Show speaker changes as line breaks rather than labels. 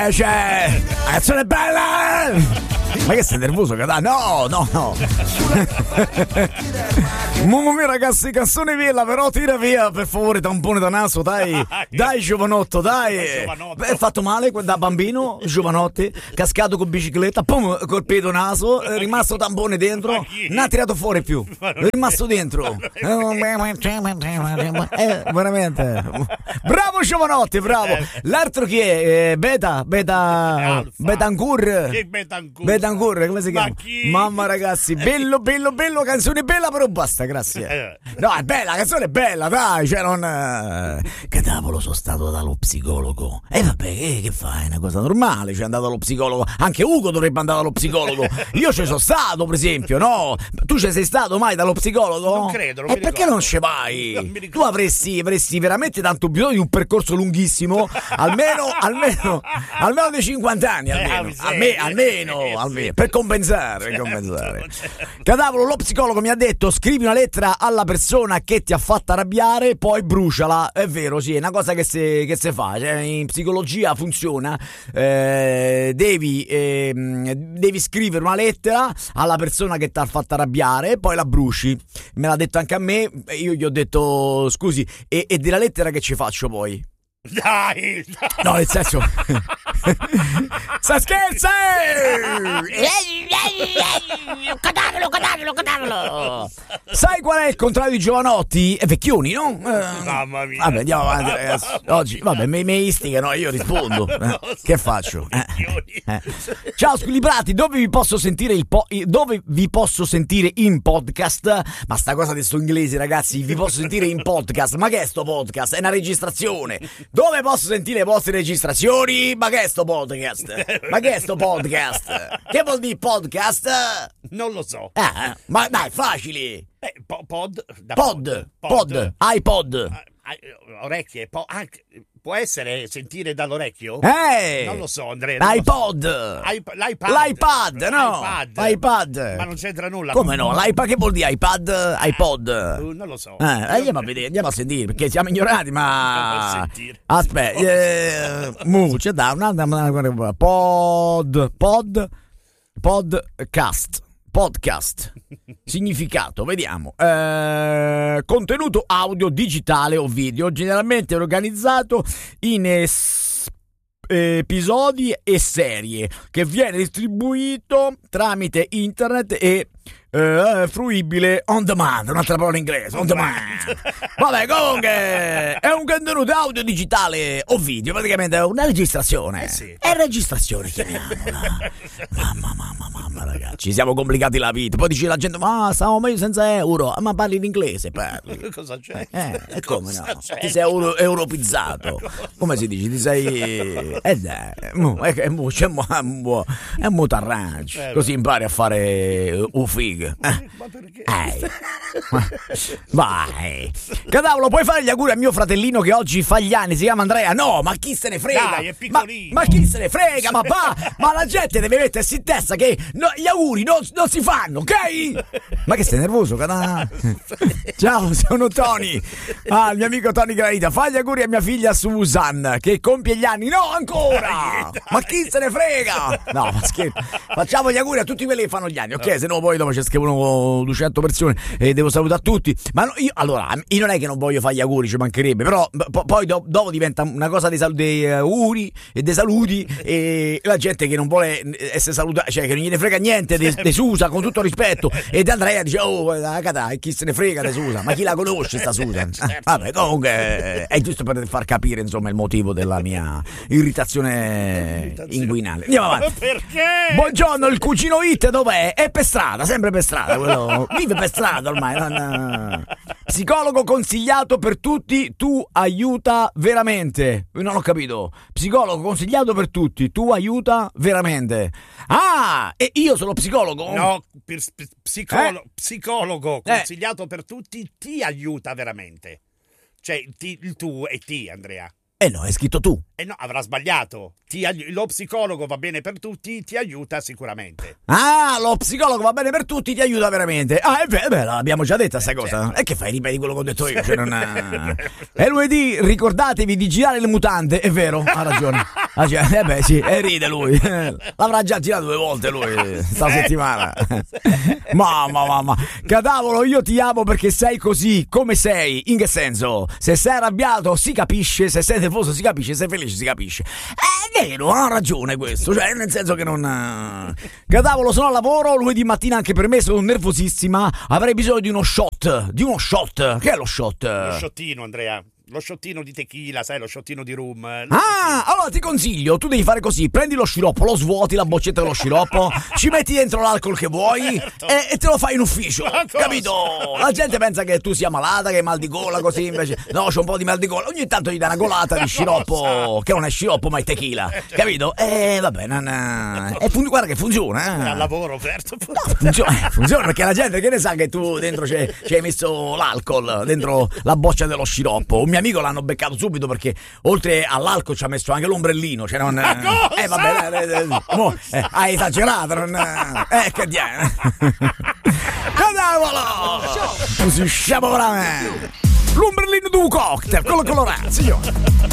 c'è la canzone bella. Ma che sei nervoso, Catà? No. Mamma mia, ragazzi, canzone bella, però tira via per favore tampone da naso, dai giovanotto, dai. Beh, fatto male da bambino, giovanotte, cascato con bicicletta, pum, colpito naso, è rimasto tampone dentro, non ha tirato fuori più, è rimasto dentro. Veramente. Bravo giovanotte, bravo. L'altro chi è? Betancourt, come si chiama? Mamma ragazzi, bello, canzone bella, però basta, grazie. No, è bella, la canzone è bella, dai, cioè non... Che cavolo, sono stato dallo psicologo. E vabbè, che fai? È una cosa normale, cioè andato dallo psicologo. Anche Ugo dovrebbe andare dallo psicologo. Io ci sono stato, per esempio, no? Tu ci sei stato mai dallo psicologo?
Non credo,
E perché non ci vai? Tu avresti veramente tanto bisogno di un percorso lunghissimo, almeno dei 50 anni, almeno, per compensare. Cadavolo, lo psicologo mi ha detto: scrivi una lettera alla persona che ti ha fatto arrabbiare, poi bruciala. È vero, sì, è una cosa che si fa, cioè, in psicologia funziona. Devi scrivere una lettera alla persona che ti ha fatto arrabbiare, poi la bruci. Me l'ha detto anche a me, io gli ho detto: scusi, e della lettera che ci faccio poi?
Dai!
No, nel senso... Sta scherza! Cadavolo! Sai qual è il contrario di giovanotti? È vecchioni, no?
Mamma mia!
Vabbè, andiamo avanti, ragazzi. Oggi, vabbè, mi istigano, io rispondo. Che faccio? Ciao, squilibrati, dove vi posso sentire in podcast? Ma sta cosa di sto inglese, ragazzi, vi posso sentire in podcast? Ma che è sto podcast? È una registrazione. Dove posso sentire le vostre registrazioni? Ma che è sto podcast? Che vuol dire podcast?
Non lo so.
Ma dai, facili.
Pod.
iPod.
Orecchie. Può essere sentire dall'orecchio? Non lo so, Andrea.
L'iPod. L'iPad, no.
iPad. Ma non c'entra nulla.
Come no? L'iPad, che vuol dire iPad? iPod.
Non lo so.
Andiamo a vedere, andiamo a sentire, perché siamo ignorati, ma... Aspetta, c'è da un'altra... Podcast. Significato, vediamo. Contenuto audio, digitale o video, generalmente organizzato in episodi e serie, che viene distribuito tramite internet e fruibile on demand, un'altra parola inglese, on demand. Vabbè, comunque è un contenuto audio, digitale o video, praticamente è una registrazione.
Sì.
È registrazione, chiamiamola. Mamma, ragazzi, ci siamo complicati la vita. Poi dice la gente: ma stavo meglio senza euro. Ma parli l'inglese, parli.
Cosa c'è?
E come no? Ti sei europizzato. Come si dice? Ti sei... è un t'arrangi. Così impari a fare un figo.
Ma perché?
Vai. Cavolo, puoi fare gli auguri a mio fratellino che oggi fa gli anni, si chiama Andrea? No, ma chi se ne frega?
Dai, è piccolino.
Ma chi se ne frega? Ma la gente deve mettersi in testa che gli auguri non si fanno, ok? Ma che sei nervoso, Ciao, sono Tony. Il mio amico Tony Granita. Fa gli auguri a mia figlia Susan che compie gli anni. No, ancora! Ma chi se ne frega? No, ma scherzo. Facciamo gli auguri a tutti quelli che fanno gli anni, ok? Se no poi dopo ci scrivono 200 persone e devo salutare tutti. Ma no, io non è che non voglio fare gli auguri, ci mancherebbe, però poi dopo diventa una cosa dei auguri e dei saluti, e la gente che non vuole essere salutata, cioè che non gliene frega niente di Susa, con tutto rispetto, e da Andrea dice: chi se ne frega di Susa? Ma chi la conosce sta Susa? Vabbè, comunque è giusto per far capire, insomma, il motivo della mia irritazione inguinale. Andiamo avanti.
Perché?
Buongiorno, il cugino It dov'è? È per strada, sempre per strada, quello vive per strada ormai. Psicologo consigliato per tutti, tu aiuta veramente. Non ho capito. Psicologo consigliato per tutti, tu aiuta veramente. E io sono psicologo?
No, psicologo consigliato per tutti, ti aiuta veramente. Cioè, il tu e ti, Andrea.
no, hai scritto tu.
No, avrà sbagliato. Lo psicologo va bene per tutti, ti aiuta sicuramente.
Ah, lo psicologo va bene per tutti, ti aiuta veramente. Ah, è vero, l'abbiamo già detta sta cosa.
Certo.
E che fai? Ripeti quello che ho detto io. Cioè non... È lunedì, ricordatevi di girare le mutande. È vero, ha ragione. Sì, e ride lui. L'avrà già girato 2 volte lui sta settimana. Mamma. Cadavolo, io ti amo perché sei così, come sei. In che senso? Se sei arrabbiato si capisce, se sei nervoso si capisce, se sei felice si capisce. È vero, ha ragione questo, cioè nel senso che non... Cadavolo, sono al lavoro, lunedì mattina anche per me sono nervosissima, avrei bisogno di uno shot. Che è lo shot?
Lo shottino, Andrea. Lo shottino di tequila, sai, lo shottino di rum.
Allora ti consiglio, tu devi fare così, prendi lo sciroppo, lo svuoti la boccetta dello sciroppo, ci metti dentro l'alcol che vuoi, certo, e te lo fai in ufficio, capito? La gente pensa che tu sia malata, che hai mal di gola, così invece no, c'ho un po' di mal di gola, ogni tanto gli dai una golata di sciroppo, che non è sciroppo ma è tequila, capito? Vabbè, guarda che funziona.
Al lavoro, certo.
No, funziona perché la gente che ne sa che tu dentro ci hai messo l'alcol, dentro la boccia dello sciroppo. Un mio amico l'hanno beccato subito perché oltre all'alcol ci ha messo anche l'ombrellino, cioè non... hai esagerato, non... che diavolo! Cadavolo! Così sciamo veramente! L'ombrellino di un cocktail, quello colorato, signore!